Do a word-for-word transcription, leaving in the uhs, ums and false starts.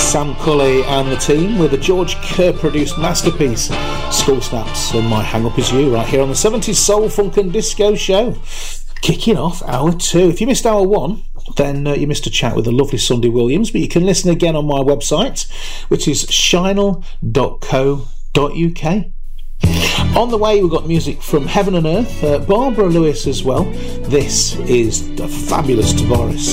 Sam Cully and the team with a George Kerr produced masterpiece, School Snaps, and my hang up is you, right here on the seventies Soul, Funk and Disco Show. Kicking off hour two. If you missed hour one, then uh, you missed a chat with the lovely Sunday Williams, but you can listen again on my website, which is shinel dot co dot uk. On the way, we've got music from Heaven and Earth, uh, Barbara Lewis as well. This is the fabulous Tavares.